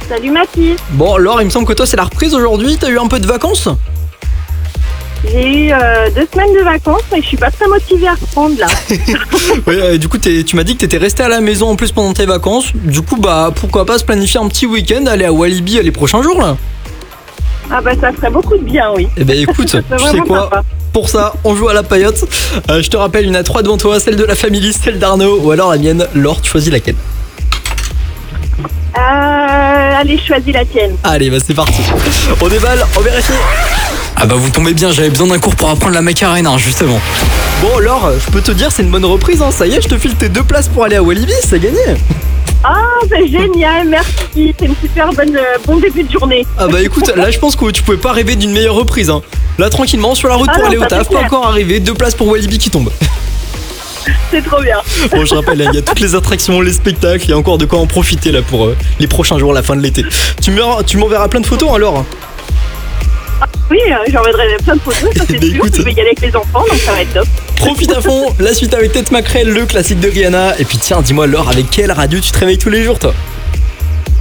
Salut Mathis. Bon, Laure, il me semble que toi, c'est la reprise aujourd'hui. T'as eu un peu de vacances ? J'ai eu 2 semaines de vacances, mais je suis pas très motivée à reprendre là. Ouais, du coup, tu m'as dit que t'étais resté à la maison en plus pendant tes vacances. Du coup, bah, pourquoi pas se planifier un petit week-end, aller à Walibi les prochains jours là ? Ah bah ça ferait beaucoup de bien, oui. Eh ben écoute, tu sais vraiment quoi ? sympa. Pour ça, on joue à la paillote. Je te rappelle, il y en a 3 devant toi, celle de la famille, celle d'Arnaud, ou alors la mienne. Laure, tu choisis laquelle ? Allez, choisis la tienne. Allez, bah c'est parti. On déballe, on vérifie. Ah bah vous tombez bien, j'avais besoin d'un cours pour apprendre la Macarena, justement. Bon Laure, je peux te dire c'est une bonne reprise, hein. Ça y est, je te file tes 2 places pour aller à Walibi, c'est gagné. Ah, c'est génial, merci. C'est une super bon début de journée. Ah bah écoute, là je pense que tu pouvais pas rêver d'une meilleure reprise, hein. Là tranquillement, sur la route Ah pour non, aller au ça, taf, c'est pas clair. encore arrivé, 2 places pour Walibi qui tombent. C'est trop bien. Bon, je rappelle, il y a toutes les attractions, les spectacles, il y a encore de quoi en profiter là pour les prochains jours, la fin de l'été. Tu m'enverras plein de photos alors. Oui, j'enverrai plein de photos, ça c'est Mais sûr. écoute. Je vais y aller avec les enfants, donc ça va être top. Profite à fond, la suite avec Tête Macrel, le classique de Rihanna. Et puis tiens, dis-moi Laure, avec quelle radio tu te réveilles tous les jours toi ?